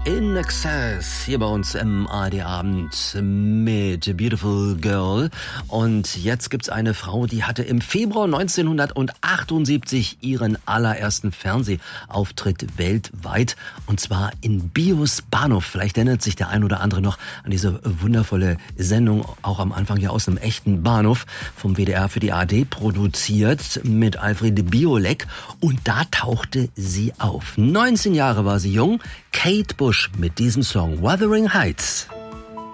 In Excess hier bei uns im ARD-Abend mit Beautiful Girl. Und jetzt gibt's eine Frau, die hatte im Februar 1978 ihren allerersten Fernsehauftritt weltweit. Und zwar in Bios Bahnhof. Vielleicht erinnert sich der ein oder andere noch an diese wundervolle Sendung, auch am Anfang ja aus einem echten Bahnhof, vom WDR für die ARD produziert, mit Alfred Biolek. Und da tauchte sie auf. 19 Jahre war sie jung. Kate Bush mit diesem Song Wuthering Heights.